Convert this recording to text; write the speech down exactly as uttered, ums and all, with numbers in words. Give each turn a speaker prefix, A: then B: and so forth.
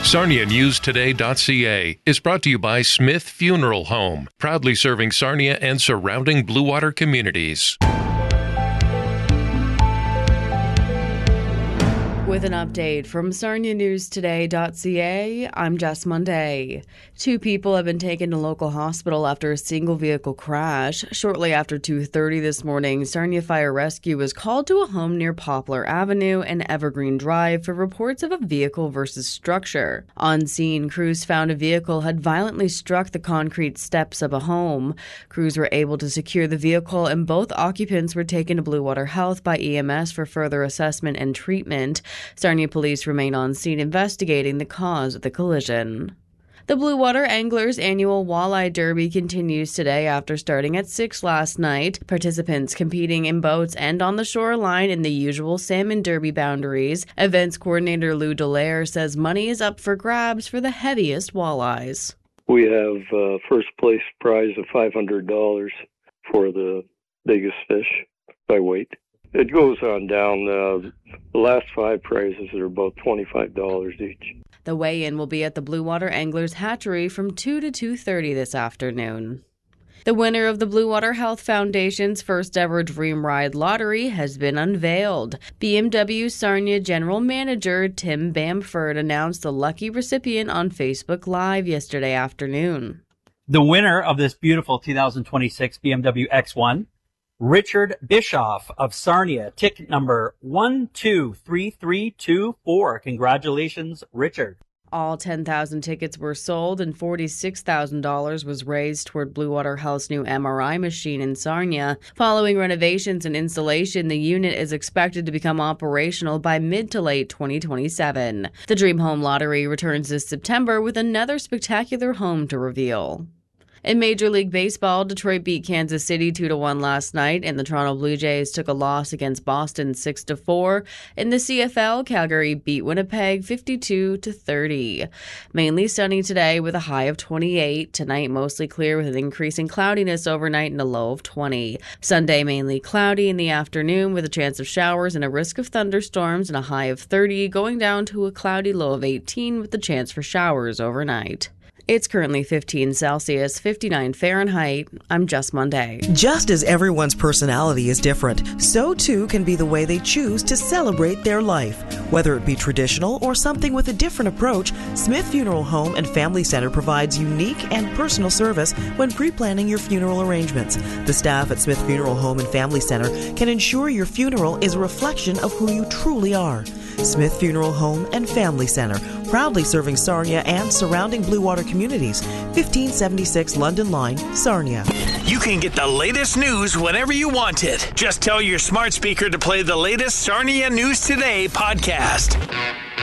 A: Sarnia News Today dot C A is brought to you by Smith Funeral Home, proudly serving Sarnia and surrounding Blue Water communities.
B: With an update from Sarnia News Today dot C A, I'm Jess Monday. Two people have been taken to local hospital after a single vehicle crash. Shortly after two thirty this morning, Sarnia Fire Rescue was called to a home near Poplar Avenue and Evergreen Drive for reports of a vehicle versus structure. On scene, crews found a vehicle had violently struck the concrete steps of a home. Crews were able to secure the vehicle and both occupants were taken to Blue Water Health by E M S for further assessment and treatment. Sarnia police remain on scene investigating the cause of the collision. The Blue Water Anglers Annual Walleye Derby continues today after starting at six last night. Participants competing in boats and on the shoreline in the usual salmon derby boundaries. Events coordinator Lou Dallaire says money is up for grabs for the heaviest walleyes.
C: We have a first place prize of five hundred dollars for the biggest fish by weight. It goes on down. Uh, the last five prizes are about twenty-five dollars each.
B: The weigh-in will be at the Blue Water Anglers Hatchery from two to two thirty this afternoon. The winner of the Blue Water Health Foundation's first ever Dream Ride Lottery has been unveiled. B M W Sarnia General Manager Tim Bamford announced the lucky recipient on Facebook Live yesterday afternoon.
D: The winner of this beautiful two thousand twenty-six B M W X one, Richard Bischoff of Sarnia, ticket number one two three three two four. Congratulations, Richard.
B: All ten thousand tickets were sold and forty-six thousand dollars was raised toward Blue Water Health's new M R I machine in Sarnia. Following renovations and installation, the unit is expected to become operational by mid to late twenty twenty-seven. The Dream Home Lottery returns this September with another spectacular home to reveal. In Major League Baseball, Detroit beat Kansas City two to one last night, and the Toronto Blue Jays took a loss against Boston six to four. In the C F L, Calgary beat Winnipeg fifty-two to thirty. Mainly sunny today with a high of twenty-eight. Tonight, mostly clear with an increase in cloudiness overnight and a low of twenty. Sunday, mainly cloudy in the afternoon with a chance of showers and a risk of thunderstorms and a high of thirty, going down to a cloudy low of eighteen with the chance for showers overnight. It's currently fifteen Celsius, fifty-nine Fahrenheit. I'm Jess Monday.
E: Just as everyone's personality is different, so too can be the way they choose to celebrate their life. Whether it be traditional or something with a different approach, Smith Funeral Home and Family Center provides unique and personal service when pre-planning your funeral arrangements. The staff at Smith Funeral Home and Family Center can ensure your funeral is a reflection of who you truly are. Smith Funeral Home and Family Center, proudly serving Sarnia and surrounding Blue Water communities. fifteen seventy-six London Line, Sarnia.
F: You can get the latest news whenever you want it. Just tell your smart speaker to play the latest Sarnia News Today podcast.